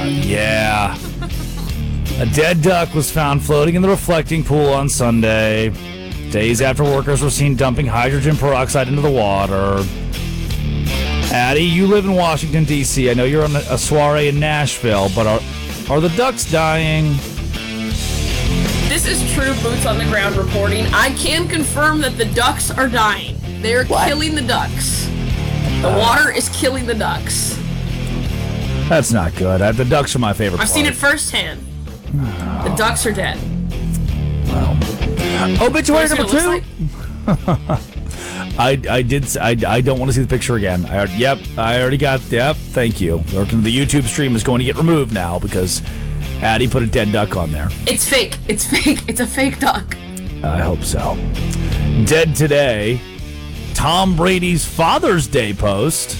Yeah. A dead duck was found floating in the reflecting pool on Sunday, days after workers were seen dumping hydrogen peroxide into the water. Addie, you live in Washington, D.C. I know you're on a soiree in Nashville, but are the ducks dying? This is true boots on the ground reporting. I can confirm that the ducks are dying. They're killing the ducks. The water is killing the ducks. That's not good. The ducks are my favorite part. I've seen it firsthand. The ducks are dead. Well, obituary number 2. I don't want to see the picture again. I already got. Yep, thank you. The YouTube stream is going to get removed now because Addie put a dead duck on there. It's fake. It's fake. It's a fake duck. I hope so. Dead today, Tom Brady's Father's Day post.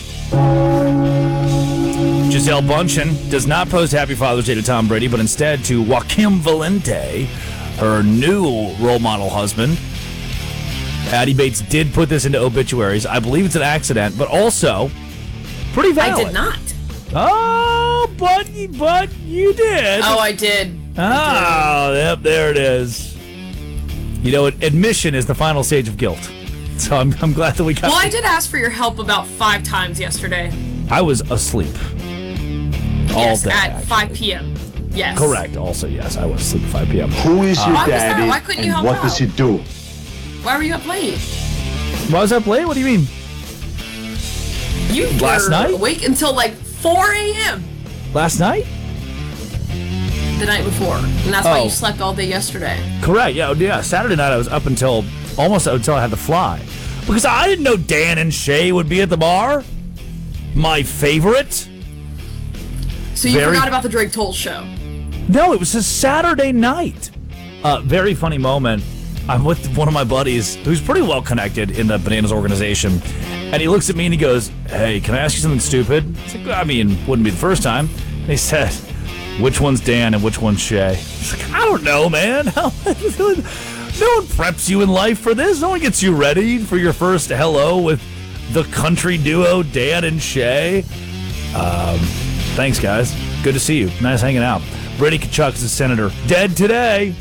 Gisele Bundchen does not post Happy Father's Day to Tom Brady, but instead to Joaquin Valente, her new role model husband. Addie Bates did put this into obituaries. I believe it's an accident, but also pretty valid. I did not. Oh, but you did. Oh, I did. Oh, yep, there it is. You know, admission is the final stage of guilt. So I'm glad that we got. Well, I did ask for your help about 5 times yesterday. I was asleep. Yes, all day, at actually. 5 p.m. Yes. Correct. Also, yes, I was asleep at 5 p.m. Who is your Why was that? daddy Why couldn't you and help what out? does he do? Why were you up late? Why was I up late? What do you mean? You Last were night? awake until like 4 a.m. Last night? the night before. And that's why Oh. you slept all day yesterday. Correct. Yeah. Saturday night I was up until I had to fly. Because I didn't know Dan and Shay would be at the bar. My favorite. So you forgot about the Drake Toll show. No, it was a Saturday night. Very funny moment. I'm with one of my buddies who's pretty well connected in the Bananas organization. And he looks at me and he goes, "Hey, can I ask you something stupid?" I was like, I mean, wouldn't be the first time. And he said, "Which one's Dan and which one's Shay?" I was like, I don't know, man. No one preps you in life for this. No one gets you ready for your first hello with the country duo Dan and Shay. Thanks, guys. Good to see you. Nice hanging out. Brady Tkachuk is a senator. Dead today.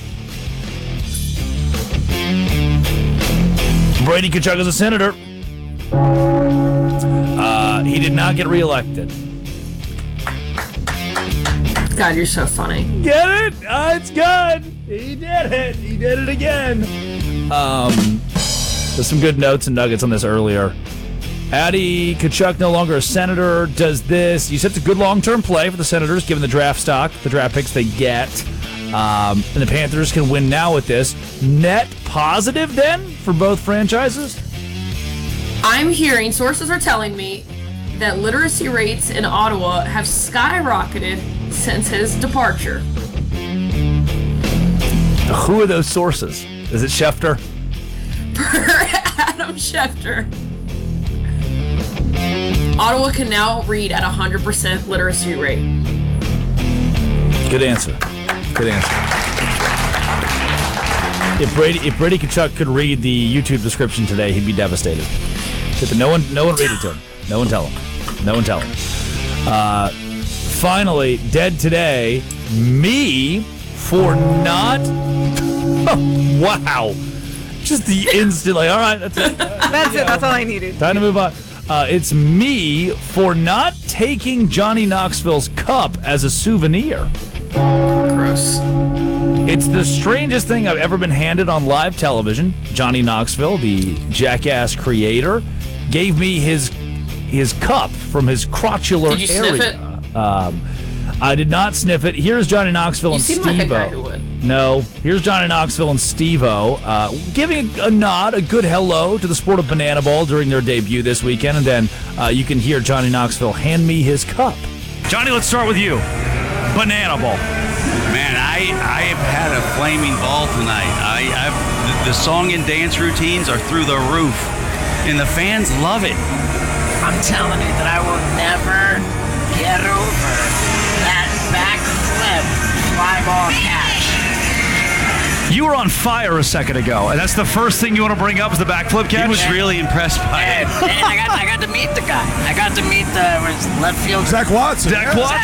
Brady Tkachuk is a senator. He did not get reelected. God, you're so funny. Get it? It's good. He did it. He did it again. There's some good notes and nuggets on this earlier. Addie Tkachuk no longer a senator. Does this? You said it's a good long-term play for the Senators, given the draft stock, the draft picks they get. And the Panthers can win now with this. Net positive, then, for both franchises? I'm hearing, sources are telling me, that literacy rates in Ottawa have skyrocketed since his departure. Who are those sources? Is it Schefter? Per Adam Schefter. Ottawa can now read at 100% literacy rate. Good answer. Good answer. If Brady Tkachuk could read the YouTube description today, he'd be devastated. No one read it to him. No one tell him. No one tell him. Finally, dead today, me for not... Oh, wow. Just the instant, like, all right, that's it. That's it. That's all I needed. Time to move on. It's me for not taking Johnny Knoxville's cup as a souvenir. Gross. It's the strangest thing I've ever been handed on live television. Johnny Knoxville, the Jackass creator, gave me his cup from his crotchular Did you area. sniff it? I did not sniff it. Here's Johnny Knoxville and seem Steve-O. like a guy who would. No. Here's Johnny Knoxville and Steve-O giving a nod, a good hello to the sport of banana ball during their debut this weekend. And then you can hear Johnny Knoxville hand me his cup. Johnny, let's start with you. Banana ball. Man, I have had a flaming ball tonight. The song and dance routines are through the roof, and the fans love it. I'm telling you that I will never get over that backflip fly ball catch. You were on fire a second ago, and that's the first thing you want to bring up is the backflip catch? He was really impressed by it. And I got to meet the guy. I got to meet the left field. Zach Watson. Zach Watson.